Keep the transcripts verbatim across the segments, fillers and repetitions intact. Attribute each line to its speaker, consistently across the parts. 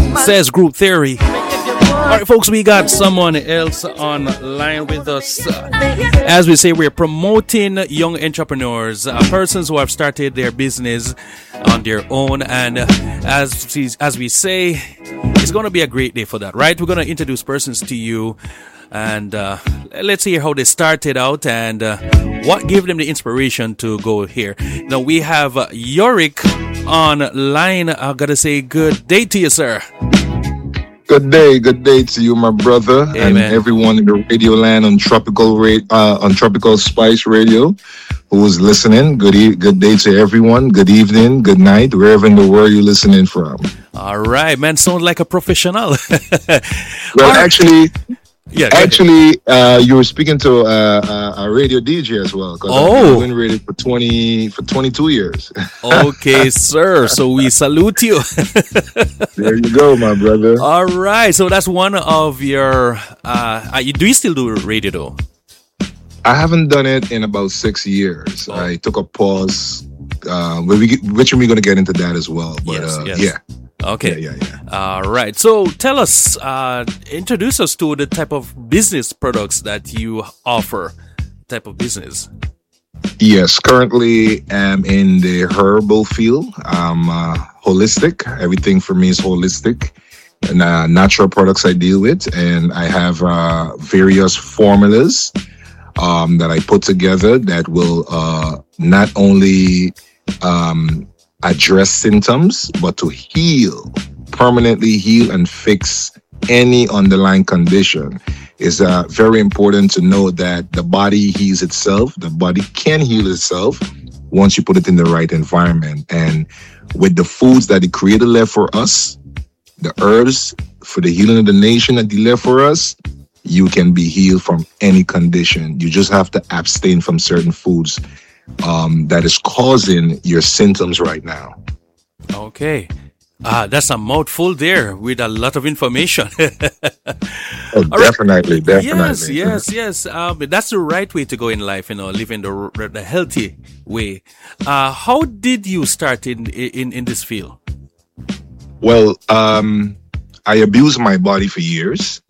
Speaker 1: says Group Theory. All right, folks, we got someone else online with us. Uh, as we say, we're promoting young entrepreneurs, uh, persons who have started their business on their own. And uh, as, we, as we say, it's going to be a great day for that, right? We're going to introduce persons to you. And uh, let's hear how they started out and uh, what gave them the inspiration to go here. Now, we have uh, Yorick online. I got to say good day to you, sir.
Speaker 2: Good day, good day to you, my brother,
Speaker 1: hey,
Speaker 2: and
Speaker 1: man.
Speaker 2: everyone in the radio land on Tropical Ra- uh, on Tropical Spice Radio who's listening. Good e- good day to everyone. Good evening, good night, wherever in the world you're listening from.
Speaker 1: All right, man. Sounds like a professional.
Speaker 2: Well, actually,
Speaker 1: yeah,
Speaker 2: actually, uh, you were speaking to uh, a radio D J as well. Because
Speaker 1: oh.
Speaker 2: I've been doing radio for twenty for twenty-two years.
Speaker 1: Okay, sir. So we salute you.
Speaker 2: There you go, my brother.
Speaker 1: All right. So that's one of your. Uh, do you still do radio though?
Speaker 2: I haven't done it in about six years. Oh. I took a pause. Uh, we, which we're going to get into that as well. But
Speaker 1: yes,
Speaker 2: uh,
Speaker 1: yes.
Speaker 2: yeah.
Speaker 1: Okay.
Speaker 2: Yeah, yeah, yeah.
Speaker 1: All right. So tell us, uh, introduce us to the type of business products that you offer. Type of business.
Speaker 2: Yes, currently I'm in the herbal field. I'm uh, holistic. Everything for me is holistic. And uh, natural products I deal with. And I have uh, various formulas um, that I put together that will uh, not only um, address symptoms, but to heal, permanently heal and fix any underlying condition. It's uh, very important to know that the body heals itself. The body can heal itself once you put it in the right environment. And with the foods that the Creator left for us, the herbs for the healing of the nation that He left for us, you can be healed from any condition. You just have to abstain from certain foods um, that is causing your symptoms right now.
Speaker 1: Okay. Ah, uh, that's a mouthful there with a lot of information.
Speaker 2: Oh, definitely, right. definitely.
Speaker 1: Yes, yes, yes. Um, that's the right way to go in life, you know, living the the healthy way. Uh, how did you start in in in this field?
Speaker 2: Well, um, I abused my body for years.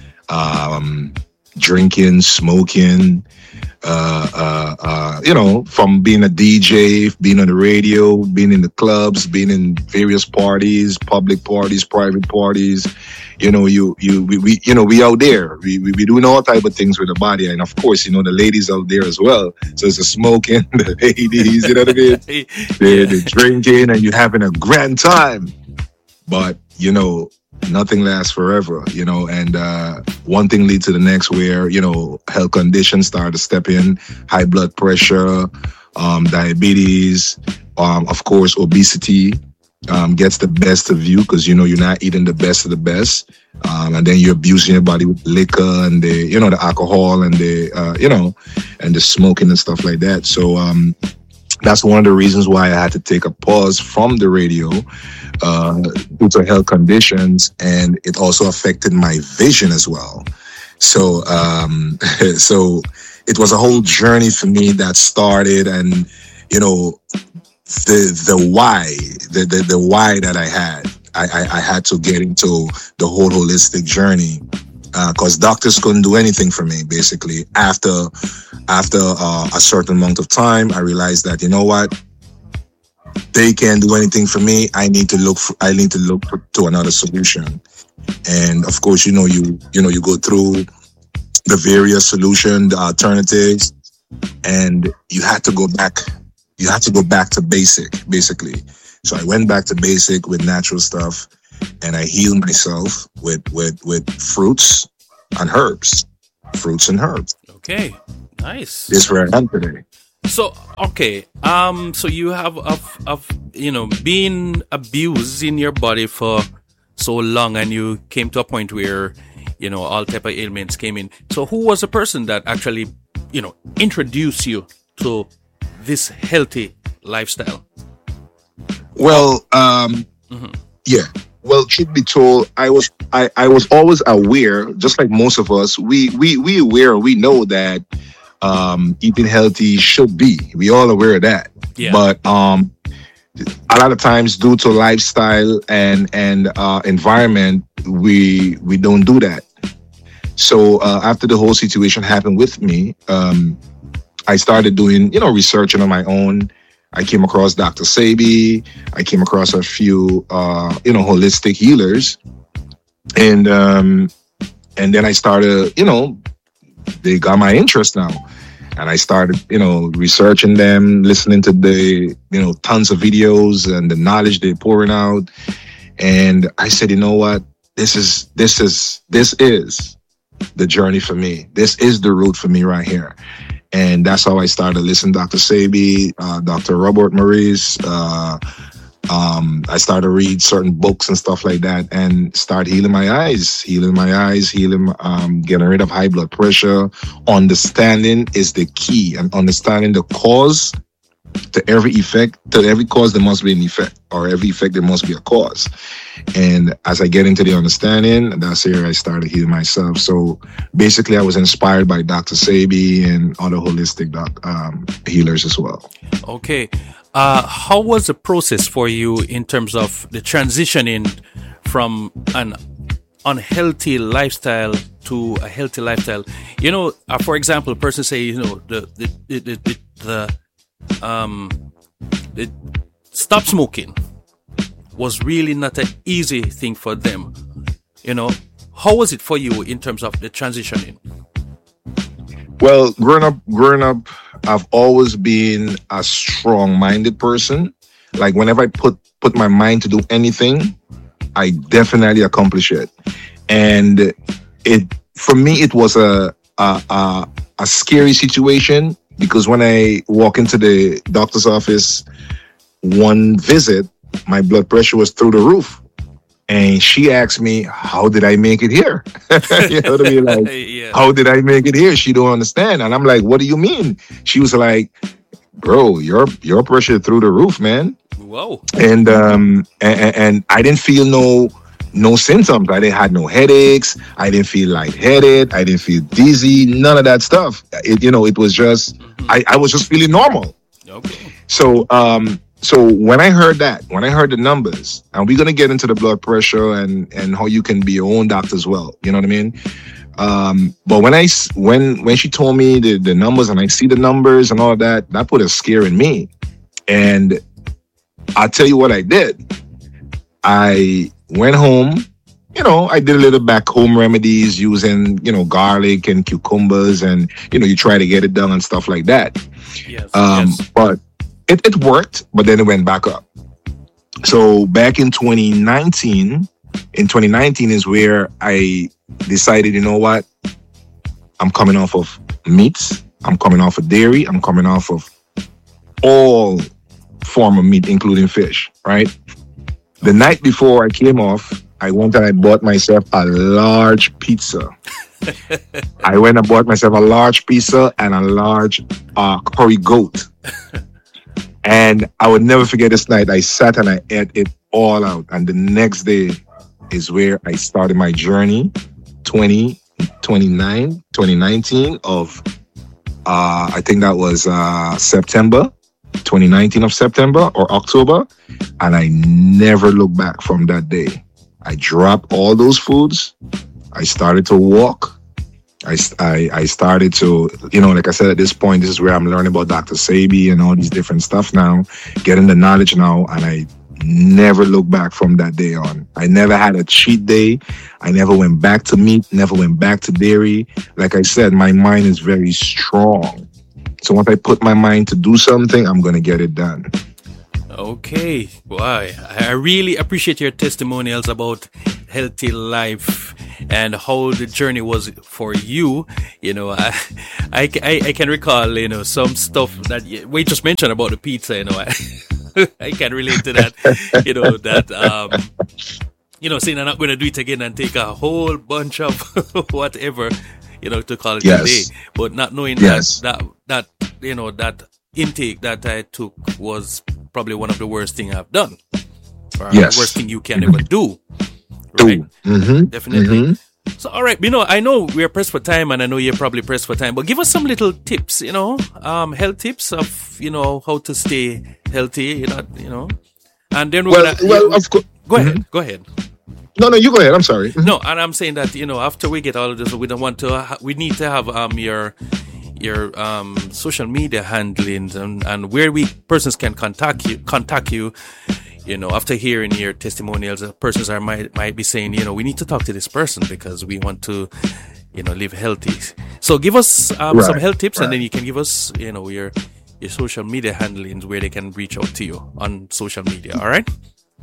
Speaker 2: Um, drinking, smoking. Uh, uh, uh, you know, from being a D J, being on the radio, being in the clubs, being in various parties, public parties, private parties. You know, you, you, we, we you know, we out there. We, we, we doing all type of things with the body, and of course, you know, the ladies out there as well. So it's the smoking, the ladies, you know what I mean? They're, they're drinking, and you're having a grand time. But you know, nothing lasts forever, you know, and uh, one thing leads to the next where, you know, health conditions start to step in, high blood pressure, um, diabetes, um, of course, obesity um, gets the best of you because, you know, you're not eating the best of the best. Um, and then you're abusing your body with liquor and the, you know, the alcohol and the, uh, you know, and the smoking and stuff like that. So um, that's one of the reasons why I had to take a pause from the radio uh, due to health conditions, and it also affected my vision as well. So, um, so it was a whole journey for me that started, and you know, the the why, the the, the why that I had, I, I I had to get into the whole holistic journey. Because uh, doctors couldn't do anything for me, basically. After after uh, a certain amount of time, I realized that, you know what, they can't do anything for me. I need to look for, I need to look for, to another solution. And of course, you know, you you know, you go through the various solutions, the alternatives, and you had to go back. You had to go back to basic, basically. So I went back to basic with natural stuff. And I heal myself with, with, with fruits and herbs. Fruits and herbs.
Speaker 1: Okay, nice.
Speaker 2: This is where I am today.
Speaker 1: So, okay, um, so you have, of, of, you know, been abused in your body for so long, and you came to a point where, you know, all type of ailments came in. So who was the person that actually, you know, introduced you to this healthy lifestyle?
Speaker 2: Well, um, mm-hmm. yeah. Well, truth be told, I was I, I was always aware, just like most of us, we we we aware, we know that um, eating healthy should be. We all aware of that.
Speaker 1: Yeah.
Speaker 2: But um, a lot of times due to lifestyle and and uh, environment, we we don't do that. So uh, after the whole situation happened with me, um, I started doing, you know, researching on my own. I came across Doctor Sebi. I came across a few, uh, you know, holistic healers, and um, and then I started, you know, they got my interest now, and I started, you know, researching them, listening to the, you know, tons of videos and the knowledge they're pouring out, and I said, you know what, this is this is this is the journey for me. This is the route for me right here. And that's how I started listening to Doctor Sebi, uh, Doctor Robert Maurice. Uh, um, I started to read certain books and stuff like that and start healing my eyes, healing my eyes, healing, um, getting rid of high blood pressure. Understanding is the key, and understanding the cause. To every effect, to every cause, there must be an effect, or every effect, there must be a cause. And as I get into the understanding, that's where I started healing myself. So basically, I was inspired by Doctor Sebi and other holistic doc, um, healers as well.
Speaker 1: Okay. Uh, how was the process for you in terms of the transitioning from an unhealthy lifestyle to a healthy lifestyle? You know, uh, for example, a person say, you know, the the the, the, the, the um the stop smoking was really not an easy thing for them. You know, how was it for you in terms of the transitioning?
Speaker 2: Well, growing up, growing up, I've always been a strong-minded person. Like whenever I put put my mind to do anything, I definitely accomplish it. And it for me, it was a a, a, a scary situation. Because when I walk into the doctor's office, one visit, my blood pressure was through the roof. And she asked me, how did I make it here? You know what I mean? Like, yeah. How did I make it here? She don't understand. And I'm like, what do you mean? She was like, bro, your your pressure through the roof, man.
Speaker 1: Whoa.
Speaker 2: And um and, and I didn't feel no no symptoms. I didn't have no headaches. I didn't feel lightheaded. I didn't feel dizzy. None of that stuff. It, you know, it was just, mm-hmm. I, I was just feeling normal.
Speaker 1: Okay.
Speaker 2: So, um, so when I heard that, when I heard the numbers, and we're gonna get into the blood pressure and and how you can be your own doctor as well. You know what I mean? Um, but when I when when she told me the the numbers and I see the numbers and all of that, that put a scare in me. And I'll tell you what I did. I went home, you know, I did a little back home remedies using, you know, garlic and cucumbers, and, you know, you try to get it done and stuff like that.
Speaker 1: Yes,
Speaker 2: um,
Speaker 1: yes.
Speaker 2: But it, it worked, but then it went back up. So back in twenty nineteen, in twenty nineteen is where I decided, you know what, I'm coming off of meats, I'm coming off of dairy, I'm coming off of all form of meat, including fish, right? The night before I came off, I went and I bought myself a large pizza. I went and bought myself a large pizza and a large uh, curry goat. And I would never forget this night. I sat and I ate it all out. And the next day is where I started my journey, twenty, twenty-nine, twenty nineteen of, uh, I think that was uh, September. twenty nineteen of September or October, and I never looked back from that day. I dropped all those foods. I started to walk. I, I, I started to, you know, like I said, at this point, this is where I'm learning about Doctor Sebi and all these different stuff now, getting the knowledge now, and I never looked back from that day on. I never had a cheat day. I never went back to meat, never went back to dairy. Like I said, my mind is very strong. So once I put my mind to do something, I'm going to get it done.
Speaker 1: Okay. Why? I really appreciate your testimonials about healthy life and how the journey was for you. You know, I, I, I, I can recall, you know, some stuff that we just mentioned about the pizza, you know, I, I can relate to that, you know, that, um, you know, saying I'm not going to do it again and take a whole bunch of whatever, you know, to call it
Speaker 2: yes.
Speaker 1: a day, but not knowing
Speaker 2: yes.
Speaker 1: that, that, that, you know, that intake that I took was probably one of the worst thing I've done, or
Speaker 2: yes.
Speaker 1: the worst thing you can ever do. Right?
Speaker 2: Mm-hmm.
Speaker 1: Definitely.
Speaker 2: Mm-hmm.
Speaker 1: So, all right, you know, I know we're pressed for time, and I know you're probably pressed for time, but give us some little tips, you know, um, health tips of, you know, how to stay healthy, you know, you know, and then we're
Speaker 2: Well,
Speaker 1: gonna,
Speaker 2: well,
Speaker 1: you-
Speaker 2: of course.
Speaker 1: go ahead, go ahead.
Speaker 2: No, no, you go ahead. I'm sorry.
Speaker 1: No, and I'm saying that, you know, after we get all of this, we don't want to, ha- we need to have um your your um social media handlings and, and where we persons can contact you, contact you. You know, after hearing your testimonials, uh, persons are might might be saying, you know, we need to talk to this person because we want to, you know, live healthy. So give us um,
Speaker 2: Right,
Speaker 1: some health tips, and
Speaker 2: right.
Speaker 1: then you can give us, you know, your your social media handlings where they can reach out to you on social media. All right.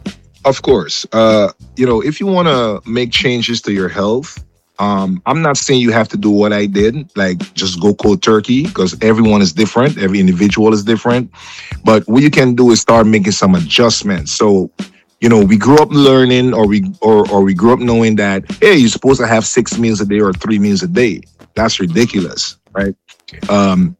Speaker 2: Of course. Uh, you know, if you want to make changes to your health, um, I'm not saying you have to do what I did, like just go cold turkey, because everyone is different. Every individual is different. But what you can do is start making some adjustments. So, you know, we grew up learning, or we or or we grew up knowing that, hey, you're supposed to have six meals a day or three meals a day. That's ridiculous, right? Um,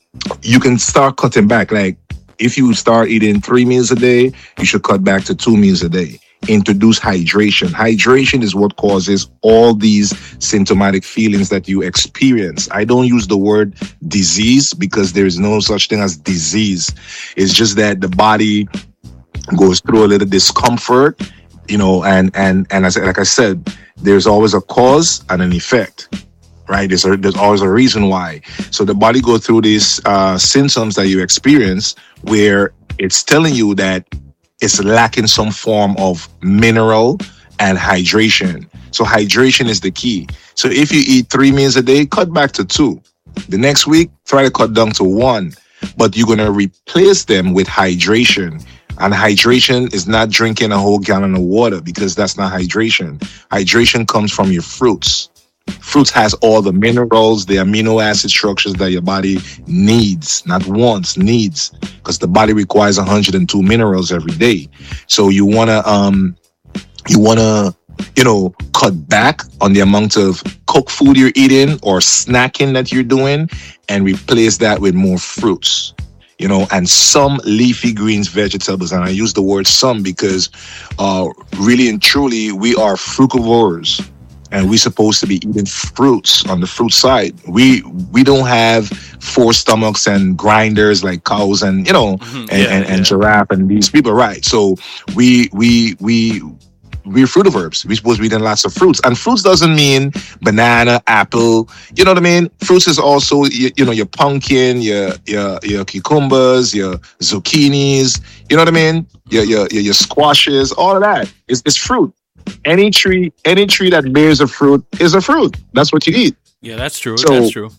Speaker 2: you can start cutting back. Like, if you start eating three meals a day, you should cut back to two meals a day. Introduce hydration. Hydration is what causes all these symptomatic feelings that you experience. I don't use the word disease because there is no such thing as disease. It's just that the body goes through a little discomfort, you know, and and and as like I said, there's always a cause and an effect. Right? There's, a, there's always a reason why. So the body go through these uh, symptoms that you experience where it's telling you that it's lacking some form of mineral and hydration. So hydration is the key. So if you eat three meals a day, cut back to two. The next week, try to cut down to one. But you're going to replace them with hydration. And hydration is not drinking a whole gallon of water, because that's not hydration. Hydration comes from your fruits. Fruits has all the minerals, the amino acid structures that your body needs, not wants, needs, because the body requires one hundred two minerals every day. So you want to, um, you want to, you know, cut back on the amount of cooked food you're eating or snacking that you're doing, and replace that with more fruits, you know, and some leafy greens, vegetables. And I use the word some because uh, really and truly, we are frugivores. And we're supposed to be eating fruits on the fruit side. We we don't have four stomachs and grinders like cows and, you know,
Speaker 1: Mhm.
Speaker 2: and,
Speaker 1: Yeah,
Speaker 2: and, and
Speaker 1: yeah.
Speaker 2: giraffe and these people, right? So we we we we're fruitivorous. We're supposed to be eating lots of fruits. And fruits doesn't mean banana, apple. You know what I mean? Fruits is also, you, you know, your pumpkin, your your your cucumbers, your zucchinis. You know what I mean? Your your your, your squashes, all of that is is fruit. Any tree, any tree that bears a fruit is a fruit. That's what you eat.
Speaker 1: Yeah, that's true.
Speaker 2: So-
Speaker 1: that's true.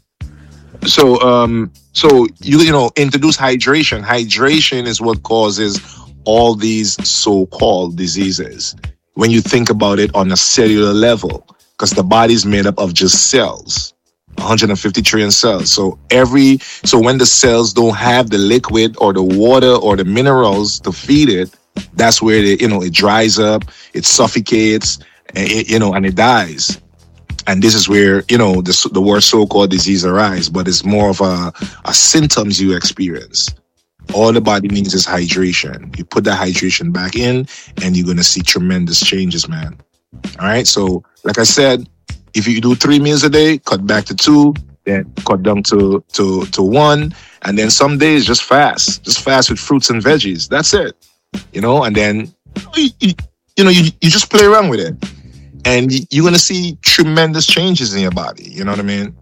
Speaker 2: So, um, so you you know, introduce hydration. Hydration is what causes all these so-called diseases. When you think about it on a cellular level, because the body is made up of just cells, one hundred fifty trillion cells. So every so when the cells don't have the liquid or the water or the minerals to feed it, that's where it, you know, it dries up, it suffocates, and it, you know, and it dies. And this is where, you know, the, the word so-called disease arise, but it's more of a, a symptoms you experience. All the body needs is hydration. You put that hydration back in, and you're going to see tremendous changes, man. All right. So, like I said, if you do three meals a day, cut back to two, then cut down to, to, to one. And then some days just fast, just fast with fruits and veggies. That's it. You know, and then, you, you, you know, you, you just play around with it. And you're going to see tremendous changes in your body. You know what I mean?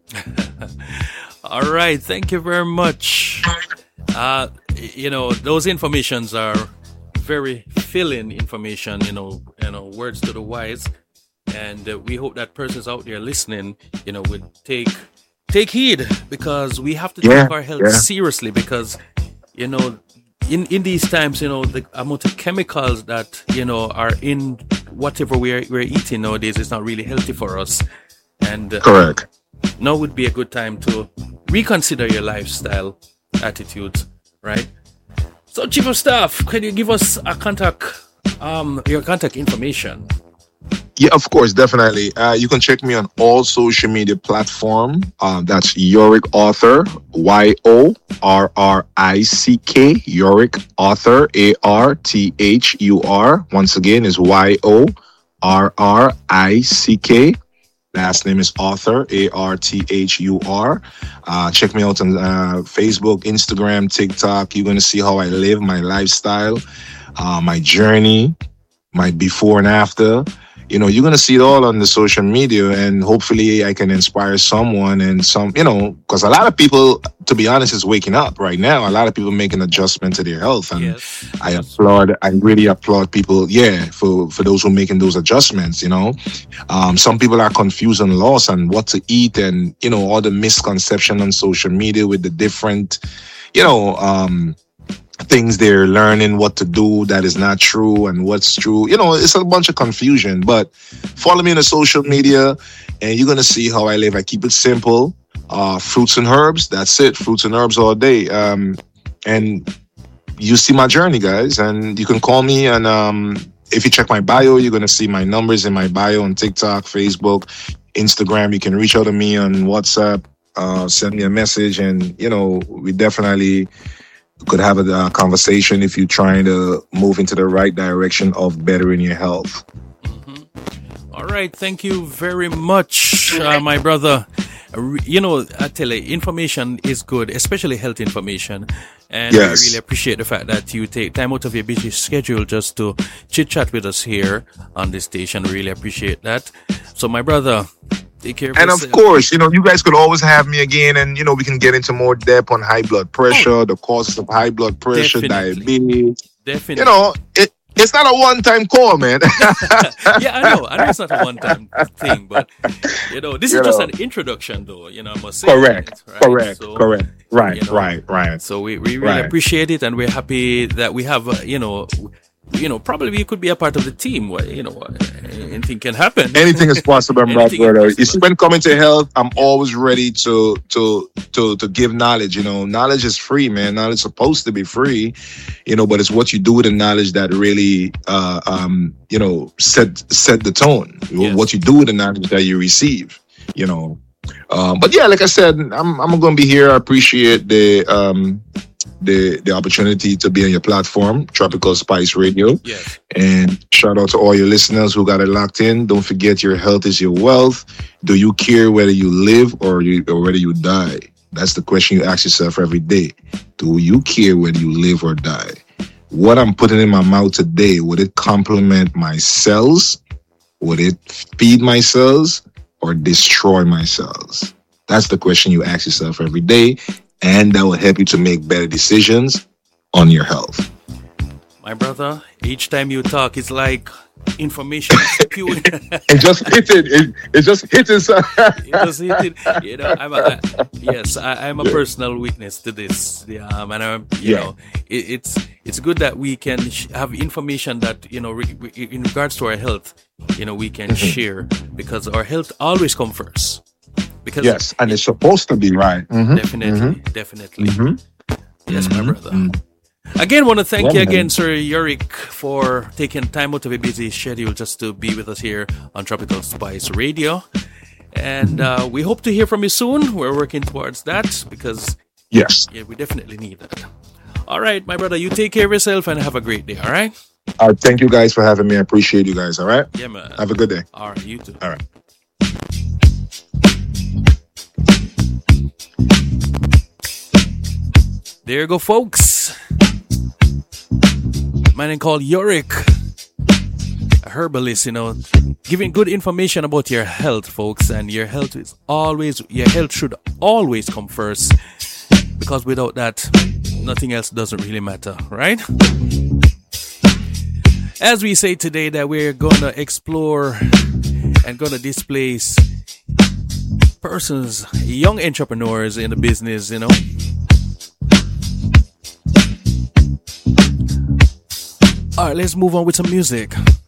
Speaker 1: All right. Thank you very much. Uh, you know, those informations are very filling information, you know, you know, words to the wise. And uh, we hope that persons out there listening, you know, would take take heed, because we have to
Speaker 2: Yeah,
Speaker 1: take our health
Speaker 2: yeah.
Speaker 1: seriously, because, you know, in, in these times, you know, the amount of chemicals that, you know, are in whatever we're, we're eating nowadays is not really healthy for us. And uh,
Speaker 2: Correct.
Speaker 1: now would be a good time to reconsider your lifestyle attitudes, right? So, Chief of Staff, can you give us a contact, um, your contact information?
Speaker 2: Yeah, of course, definitely. Uh, you can check me on all social media platform. Uh, that's Yorick Author, Y O R R I C K, Yorick Author, A R T H U R. Once again, is Y O R R I C K. Last name is Arthur, A R T H U R. Uh, check me out on uh, Facebook, Instagram, TikTok. You're going to see how I live, my lifestyle, uh, my journey, my before and after. You know, you're going to see it all on the social media, and hopefully I can inspire someone and some, you know, because a lot of people, to be honest, is waking up right now. A lot of people making adjustment to their health, and
Speaker 1: Yes.
Speaker 2: I applaud, I really applaud people, yeah, for, for those who are making those adjustments, you know. Um, some people are confused and lost on what to eat, and, you know, all the misconception on social media with the different, you know, um, things they're learning what to do that is not true and what's true. You know, it's a bunch of confusion. But follow me on the social media and you're gonna see how I live. I keep it simple. Uh fruits and herbs, that's it. Fruits and herbs all day. Um and you see my journey, guys. And you can call me, and um if you check my bio, you're gonna see my numbers in my bio on TikTok, Facebook, Instagram. You can reach out to me on WhatsApp, uh send me a message, and you know, we definitely could have a uh, conversation if you're trying to move into the right direction of bettering your health.
Speaker 1: Mm-hmm. All right. Thank you very much, uh, my brother. Uh, You know, I tell you, information is good, especially health information. And
Speaker 2: Yes.
Speaker 1: I really appreciate the fact that you take time out of your busy schedule just to chit chat with us here on this station. Really appreciate that. So, my brother, take care of
Speaker 2: And
Speaker 1: yourself.
Speaker 2: of course, you know, you guys could always have me again, and you know, we can get into more depth on high blood pressure, the causes of high blood pressure,
Speaker 1: Definitely.
Speaker 2: diabetes.
Speaker 1: Definitely.
Speaker 2: You know, it, it's not a one-time call, man.
Speaker 1: Yeah, I know. I know it's not a one-time thing, but you know, this
Speaker 2: You
Speaker 1: is just
Speaker 2: know.
Speaker 1: an introduction, though. You know, I must say.
Speaker 2: Correct,
Speaker 1: right?
Speaker 2: correct,
Speaker 1: So,
Speaker 2: correct. Right,
Speaker 1: you know,
Speaker 2: right, right.
Speaker 1: So we, we really
Speaker 2: Right.
Speaker 1: appreciate it, and we're happy that we have, uh, you know, you know, probably we could be a part of the team. Where, you know, uh, anything can happen.
Speaker 2: Anything is possible, my
Speaker 1: Anything is
Speaker 2: brother.
Speaker 1: possible.
Speaker 2: You see, when coming to health, I'm always ready to to to to give knowledge. You know, knowledge is free, man. Knowledge is supposed to be free, you know, but it's what you do with the knowledge that really, uh, um, you know, set set the tone.
Speaker 1: Yes.
Speaker 2: What you do with the knowledge that you receive, you know. Um, but yeah, like I said, I'm I'm going to be here. I appreciate the um the the opportunity to be on your platform, Tropical Spice Radio.
Speaker 1: Yes.
Speaker 2: And shout out to all your listeners who got it locked in. Don't forget, your health is your wealth. Do you care whether you live or you or whether you die? That's the question you ask yourself every day. Do you care whether you live or die? What I'm putting in my mouth today, would it complement my cells? Would it feed my cells or destroy my cells? That's the question you ask yourself every day, and that will help you to make better decisions on your health.
Speaker 1: My brother, each time you talk, it's like information is spewing.
Speaker 2: It just hit it. It, it just hit it.
Speaker 1: It was hit it. You know, I'm a, I, yes, I, I'm a personal witness to this. Yeah, um, and I'm, you
Speaker 2: Yeah.
Speaker 1: know, it, it's it's good that we can sh- have information that, you know, re- re- in regards to our health, you know, we can
Speaker 2: Mm-hmm.
Speaker 1: share, because our health always comes first. Because
Speaker 2: Yes, and it's supposed to be right. Mhm.
Speaker 1: definitely, definitely.
Speaker 2: Mhm.
Speaker 1: Yes, my brother.
Speaker 2: Mhm.
Speaker 1: Again, want to thank
Speaker 2: Yeah,
Speaker 1: you
Speaker 2: man.
Speaker 1: again, Sir Yorick, for taking time out of a busy schedule just to be with us here on Tropical Spice Radio. And uh, we hope to hear from you soon. We're working towards that because
Speaker 2: Yes.
Speaker 1: yeah, we definitely need that. All right, my brother, you take care of yourself and have a great day, all right?
Speaker 2: Uh, thank you guys for having me. I appreciate you guys. All right.
Speaker 1: Yeah, man.
Speaker 2: Have a good day.
Speaker 1: All right, you too.
Speaker 2: All right.
Speaker 1: There you go, folks. Man called Yorick, a herbalist, you know, giving good information about your health, folks. And your health is always, your health should always come first, because without that, nothing else doesn't really matter, right? As we say today that we're gonna explore and gonna displace persons, young entrepreneurs in the business, you know. All right, let's move on with some music.